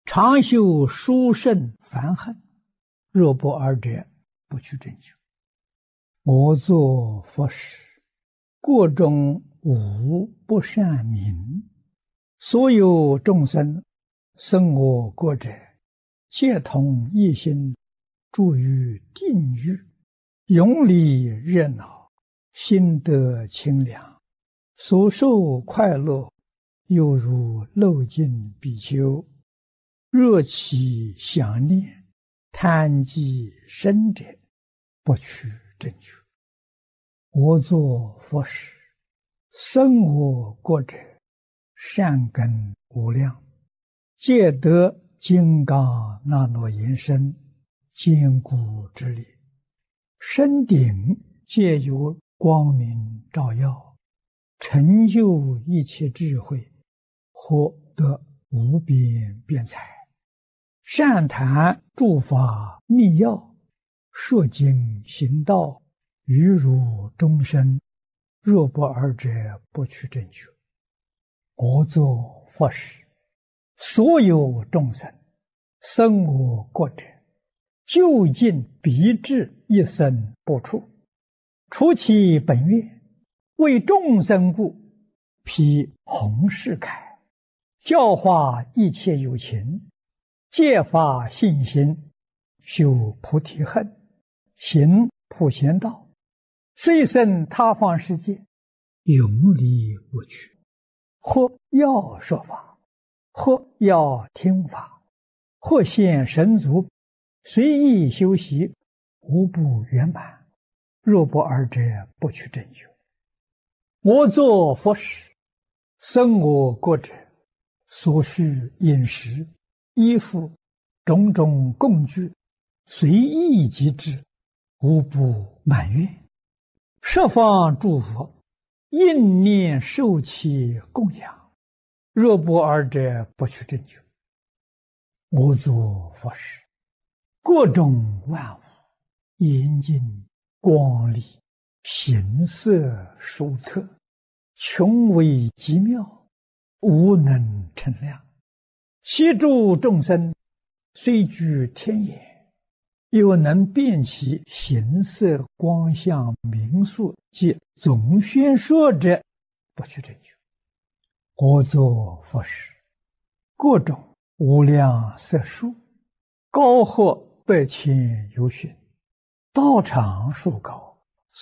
常修殊胜烦恨，若不尔者，不去正觉。我作佛时，过中无不善名，所有众生生我国者，皆同一心，住于定狱，永离热闹，心得清凉，所受快乐，犹如漏尽比丘，热其想念，贪即生者，不取正觉。我作佛时，生我国者，善根无量，皆得金刚那罗延伸，坚固之力，身顶皆有光明照耀，成就一切智慧，获得无边辩才，善谈诸法密要，说经行道，于如众生，若不尔者，不取正觉。我作佛时，所有众生生我国者，究竟必至一生不处，除其本愿，为众生故，披弘誓铠，教化一切有情，戒发信心，修菩提恨，行普贤道，虽生他方世界，永离无趣。或要说法，或要听法，或现神足，随意修习，无不圆满。若不尔者，不取正觉。我作佛时，生我国者，所需饮食、衣服、种种供具，随意即至，无不满愿。十方诸佛应念受其供养，若不尔者，不取正觉。我作佛时，各种万物严净光丽，形色殊特，穷微极妙，无能称量。其诸众生虽居天眼，又能辨其形色光相名数及总宣说者，不取正觉。我作佛时，各种无量色数，高或百千由旬，道场数高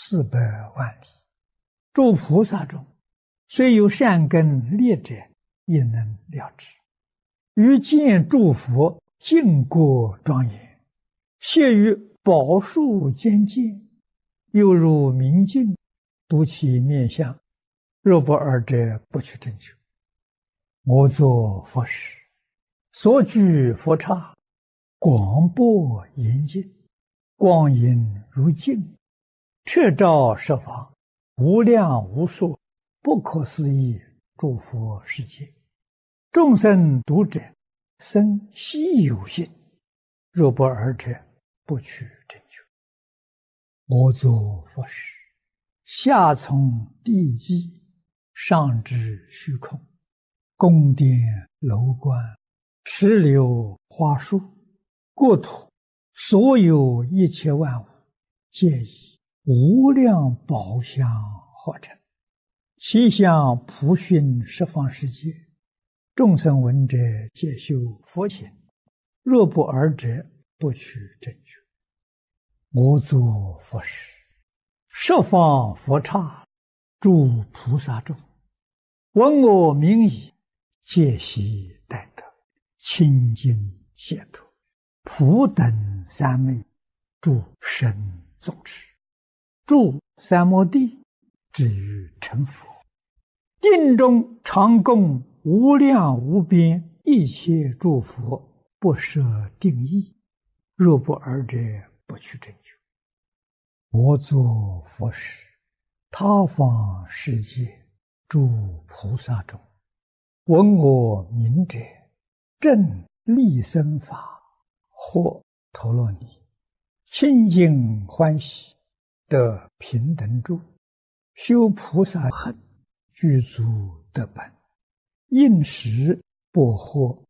400万里。诸菩萨中，虽有善根劣者，也能了知。于见诸佛净国庄严，谢于宝树间见，犹如明镜，睹其面相，若不尔者，不取正觉。我作佛时，所居佛刹，广博严净，光影如镜，彻照十方，无量无数，不可思议诸佛世界。众生读者，生希有信，若不尔者，不取正觉。我作佛时，下从地基，上至虚空，宫殿楼观，池流花树，国土，所有一切万物，皆以无量宝相化成，其相普熏十方世界。众生闻者，皆修佛行，若不尔者，不取正觉。我作佛时，十方佛刹，诸菩萨众，闻我名已，皆悉待得，清净解脱，普等三昧，诸神众持，住三摩地，至于成佛。定中常供无量无边一切诸佛，不设定义，若不尔者，不取正觉。我作佛时，他方世界诸菩萨中，闻我名者，正利生法，或陀罗尼，清净欢喜，得平等住，修菩萨恨，具足得本，应时不惑